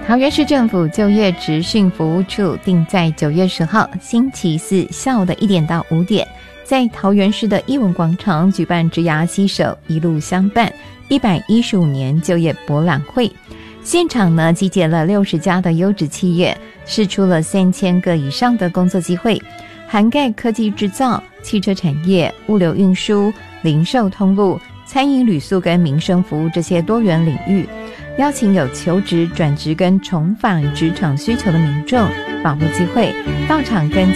桃园市政府就业职训服务处定在9月10号星期四下午的1点到5点，在桃园市的艺文广场举办职涯携手一路相伴115年就业博览会。现场呢集结了60家的优质企业，释出了3000个以上的工作机会，涵盖科技制造、汽车产业、物流运输、零售通路、餐饮旅宿跟民生服务这些多元领域，邀请有求职、转职跟重返职场需求的民众，把握机会到场跟